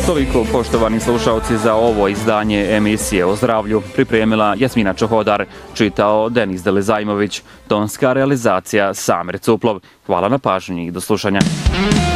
Toliko, poštovani slušalci, za ovo izdanje emisije o zdravlju pripremila Jasmina Čohodar, čitao Denis Delezajmović, tonska realizacija Samir Cuplov. Hvala na pažnji i do slušanja.